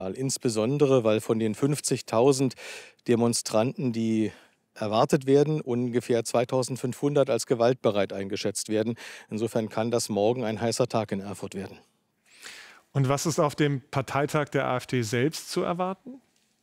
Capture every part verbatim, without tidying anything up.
Insbesondere, weil von den fünfzigtausend Demonstranten, die erwartet werden, ungefähr zweitausendfünfhundert als gewaltbereit eingeschätzt werden. Insofern kann das morgen ein heißer Tag in Erfurt werden. Und was ist auf dem Parteitag der AfD selbst zu erwarten?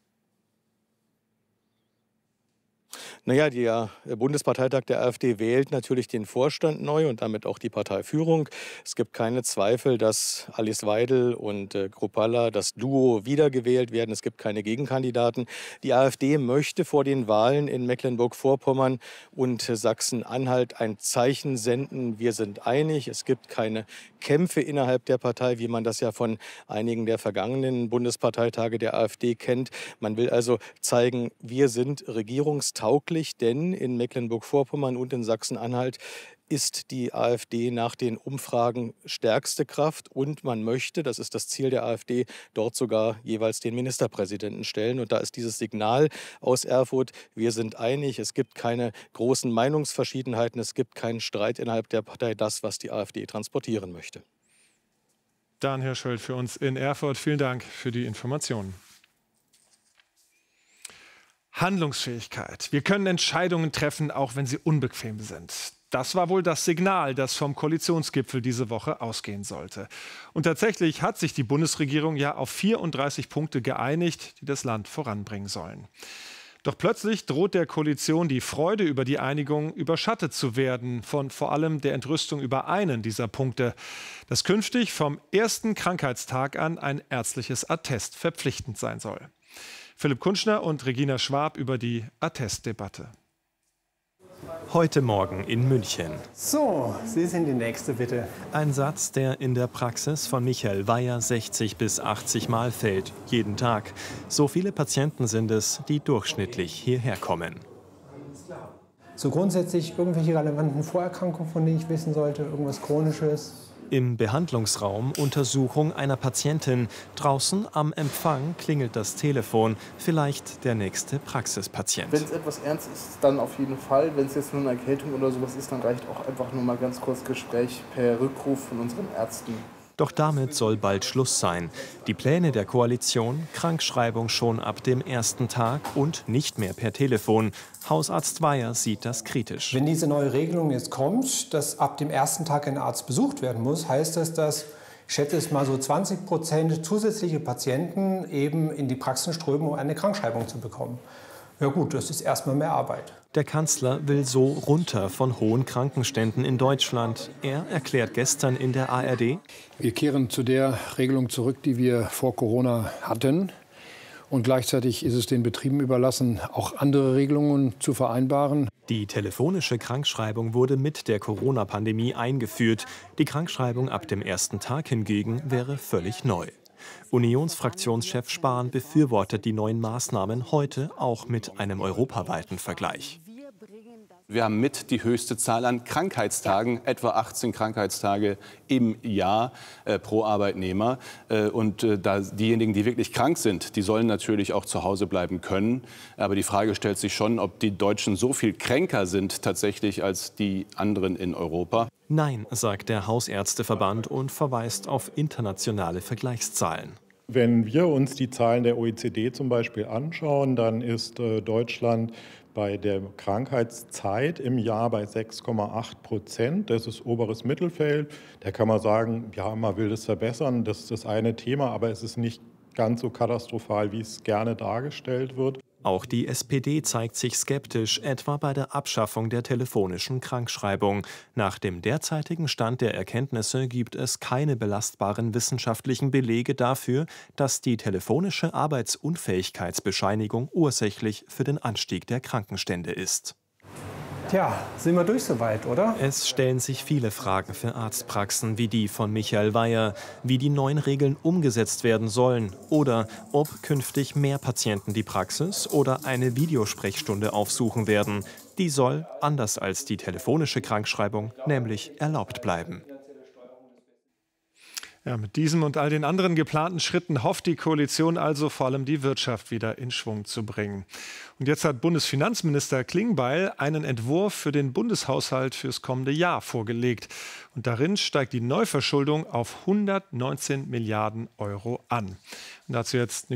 Naja, der Bundesparteitag der AfD wählt natürlich den Vorstand neu und damit auch die Parteiführung. Es gibt keine Zweifel, dass Alice Weidel und äh, Kruppalla, das Duo, wiedergewählt werden. Es gibt keine Gegenkandidaten. Die AfD möchte vor den Wahlen in Mecklenburg-Vorpommern und Sachsen-Anhalt ein Zeichen senden. Wir sind einig. Es gibt keine Kämpfe innerhalb der Partei, wie man das ja von einigen der vergangenen Bundesparteitage der AfD kennt. Man will also zeigen, wir sind regierungstauglich. Denn in Mecklenburg-Vorpommern und in Sachsen-Anhalt ist die AfD nach den Umfragen stärkste Kraft. Und man möchte, das ist das Ziel der AfD, dort sogar jeweils den Ministerpräsidenten stellen. Und da ist dieses Signal aus Erfurt, wir sind einig, es gibt keine großen Meinungsverschiedenheiten, es gibt keinen Streit innerhalb der Partei, das, was die AfD transportieren möchte. Dan Hirschfeld für uns in Erfurt. Vielen Dank für die Informationen. Handlungsfähigkeit. Wir können Entscheidungen treffen, auch wenn sie unbequem sind. Das war wohl das Signal, das vom Koalitionsgipfel diese Woche ausgehen sollte. Und tatsächlich hat sich die Bundesregierung ja auf vierunddreißig Punkte geeinigt, die das Land voranbringen sollen. Doch plötzlich droht der Koalition die Freude über die Einigung überschattet zu werden von vor allem der Entrüstung über einen dieser Punkte, dass künftig vom ersten Krankheitstag an ein ärztliches Attest verpflichtend sein soll. Philipp Kunschner und Regina Schwab über die Attestdebatte. Heute Morgen in München. So, Sie sind die Nächste, bitte. Ein Satz, der in der Praxis von Michael Weyer sechzig bis achtzig Mal fällt, jeden Tag. So viele Patienten sind es, die durchschnittlich hierher kommen. So grundsätzlich irgendwelche relevanten Vorerkrankungen, von denen ich wissen sollte, irgendwas Chronisches? Im Behandlungsraum Untersuchung einer Patientin. Draußen am Empfang klingelt das Telefon. Vielleicht der nächste Praxispatient. Wenn es etwas ernst ist, dann auf jeden Fall. Wenn es jetzt nur eine Erkältung oder sowas ist, dann reicht auch einfach nur mal ganz kurz Gespräch per Rückruf von unseren Ärzten. Doch damit soll bald Schluss sein. Die Pläne der Koalition, Krankschreibung schon ab dem ersten Tag und nicht mehr per Telefon. Hausarzt Weyer sieht das kritisch. Wenn diese neue Regelung jetzt kommt, dass ab dem ersten Tag ein Arzt besucht werden muss, heißt das, dass, ich schätze es mal so, zwanzig Prozent zusätzliche Patienten eben in die Praxen strömen, um eine Krankschreibung zu bekommen. Ja gut, das ist erstmal mehr Arbeit. Der Kanzler will so runter von hohen Krankenständen in Deutschland. Er erklärt gestern in der A R D: Wir kehren zu der Regelung zurück, die wir vor Corona hatten. Und gleichzeitig ist es den Betrieben überlassen, auch andere Regelungen zu vereinbaren. Die telefonische Krankschreibung wurde mit der Corona-Pandemie eingeführt. Die Krankschreibung ab dem ersten Tag hingegen wäre völlig neu. Unionsfraktionschef Spahn befürwortet die neuen Maßnahmen heute auch mit einem europaweiten Vergleich. Wir haben mit die höchste Zahl an Krankheitstagen, etwa achtzehn Krankheitstage im Jahr äh, pro Arbeitnehmer. Äh, und äh, da diejenigen, die wirklich krank sind, die sollen natürlich auch zu Hause bleiben können. Aber die Frage stellt sich schon, ob die Deutschen so viel kränker sind tatsächlich als die anderen in Europa. Nein, sagt der Hausärzteverband und verweist auf internationale Vergleichszahlen. Wenn wir uns die Zahlen der O E C D zum Beispiel anschauen, dann ist äh, Deutschland bei der Krankheitszeit im Jahr bei sechs Komma acht Prozent. Das ist oberes Mittelfeld. Da kann man sagen, ja, man will das verbessern. Das ist das eine Thema, aber es ist nicht ganz so katastrophal, wie es gerne dargestellt wird. Auch die S P D zeigt sich skeptisch, etwa bei der Abschaffung der telefonischen Krankschreibung. Nach dem derzeitigen Stand der Erkenntnisse gibt es keine belastbaren wissenschaftlichen Belege dafür, dass die telefonische Arbeitsunfähigkeitsbescheinigung ursächlich für den Anstieg der Krankenstände ist. Tja, sind wir durch soweit, oder? Es stellen sich viele Fragen für Arztpraxen wie die von Michael Weyer, wie die neuen Regeln umgesetzt werden sollen oder ob künftig mehr Patienten die Praxis oder eine Videosprechstunde aufsuchen werden. Die soll, anders als die telefonische Krankschreibung, nämlich erlaubt bleiben. Ja, mit diesem und all den anderen geplanten Schritten hofft die Koalition also vor allem die Wirtschaft wieder in Schwung zu bringen. Und jetzt hat Bundesfinanzminister Klingbeil einen Entwurf für den Bundeshaushalt fürs kommende Jahr vorgelegt. Und darin steigt die Neuverschuldung auf hundertneunzehn Milliarden Euro an. Und dazu jetzt